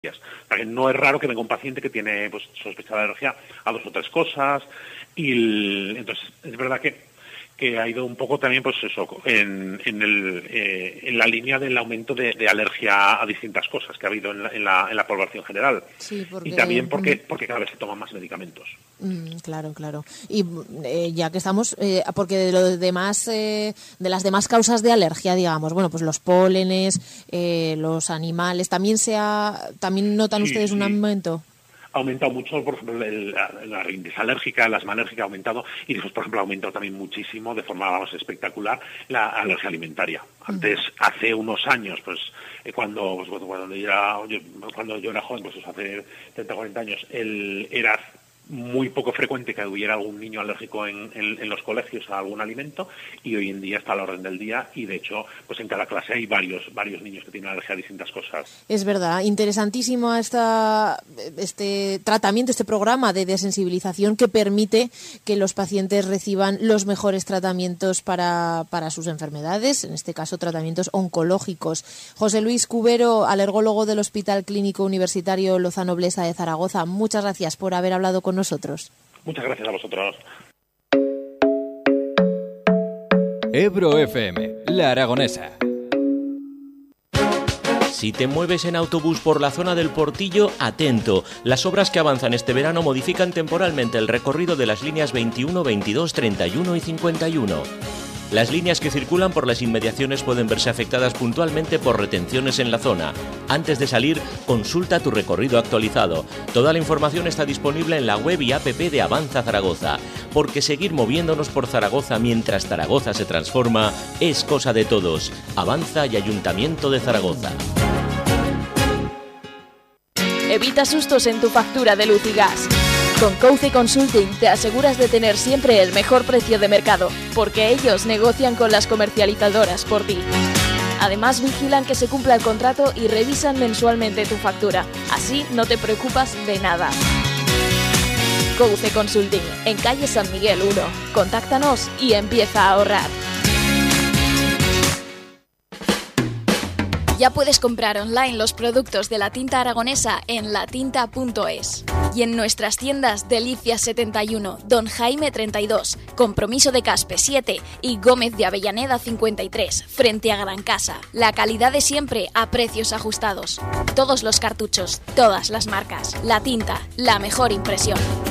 O sea, que no es raro que venga un paciente que tiene pues sospecha de alergia a 2 o 3 cosas y entonces es verdad que ha ido un poco también pues eso en la línea del aumento de alergia a distintas cosas que ha habido en la población general. Sí, y también porque cada vez se toman más medicamentos. Claro. Y ya que estamos, porque de lo demás, de las demás causas de alergia, digamos, bueno, pues los pólenes, los animales, también notan ustedes un aumento. Ha aumentado mucho, por ejemplo, la rinitis alérgica, la asma alérgica ha aumentado y después, por ejemplo, ha aumentado también muchísimo, de forma, espectacular, la alergia alimentaria. Antes, hace unos años, pues, cuando yo era joven, pues hace 30 o 40 años, era muy poco frecuente que hubiera algún niño alérgico en los colegios a algún alimento y hoy en día está a la orden del día y de hecho pues en cada clase hay varios niños que tienen alergia a distintas cosas. Es verdad, interesantísimo este tratamiento, este programa de desensibilización que permite que los pacientes reciban los mejores tratamientos para sus enfermedades, en este caso tratamientos oncológicos. José Luis Cubero, alergólogo del Hospital Clínico Universitario Lozano Blesa de Zaragoza, muchas gracias por haber hablado con nosotros. Muchas gracias a vosotros. Ebro FM, La Aragonesa. Si te mueves en autobús por la zona del Portillo, atento. Las obras que avanzan este verano modifican temporalmente el recorrido de las líneas 21, 22, 31 y 51. Las líneas que circulan por las inmediaciones pueden verse afectadas puntualmente por retenciones en la zona. Antes de salir, consulta tu recorrido actualizado. Toda la información está disponible en la web y app de Avanza Zaragoza, porque seguir moviéndonos por Zaragoza mientras Zaragoza se transforma es cosa de todos. Avanza y Ayuntamiento de Zaragoza. Evita sustos en tu factura de luz y gas. Con Couce Consulting te aseguras de tener siempre el mejor precio de mercado, porque ellos negocian con las comercializadoras por ti. Además vigilan que se cumpla el contrato y revisan mensualmente tu factura. Así no te preocupas de nada. Couce Consulting, en calle San Miguel 1. Contáctanos y empieza a ahorrar. Ya puedes comprar online los productos de la tinta aragonesa en latinta.es y en nuestras tiendas Delicias 71, Don Jaime 32, Compromiso de Caspe 7 y Gómez de Avellaneda 53, frente a Gran Casa. La calidad de siempre a precios ajustados. Todos los cartuchos, todas las marcas. La Tinta, la mejor impresión.